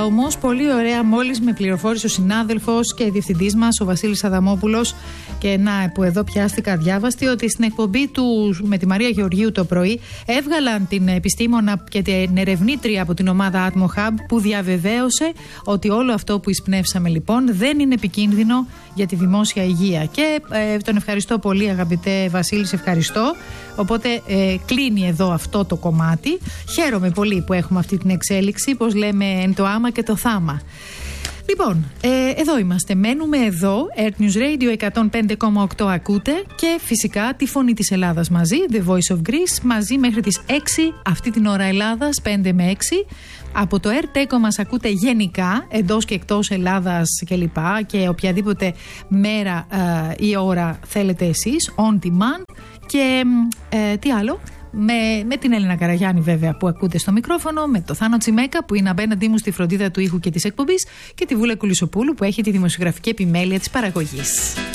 Αλλά όμως πολύ ωραία, μόλις με πληροφόρησε ο συνάδελφος και διευθυντής μας, ο Βασίλης Αδαμόπουλος, και να, που εδώ πιάστηκα αδιάβαστη, ότι στην εκπομπή του με τη Μαρία Γεωργίου το πρωί έβγαλαν την επιστήμονα και την ερευνήτρια από την ομάδα Atmo Hub, που διαβεβαίωσε ότι όλο αυτό που εισπνεύσαμε λοιπόν δεν είναι επικίνδυνο για τη δημόσια υγεία. Και τον ευχαριστώ πολύ, αγαπητέ Βασίλη, σε ευχαριστώ. Οπότε κλείνει εδώ αυτό το κομμάτι. Χαίρομαι πολύ που έχουμε αυτή την εξέλιξη, πως λέμε εν το άμα και το θάμα. Λοιπόν, εδώ είμαστε, μένουμε εδώ, Earth News Radio 105,8 ακούτε, και φυσικά τη Φωνή της Ελλάδας μαζί, The Voice of Greece, μαζί μέχρι τις 6, αυτή την ώρα Ελλάδας, 5 με 6. Από το Earth μας ακούτε γενικά, εντός και εκτός Ελλάδας κλπ. Και οποιαδήποτε μέρα ή ώρα θέλετε εσείς, on demand. Και τι άλλο? Με την Έλληνα Καραγιάννη βέβαια που ακούτε στο μικρόφωνο, με το Θάνο Τσιμέκα που είναι απέναντί μου στη φροντίδα του ήχου και της εκπομπής, και τη Βούλα Κουλισοπούλου που έχει τη δημοσιογραφική επιμέλεια της παραγωγής.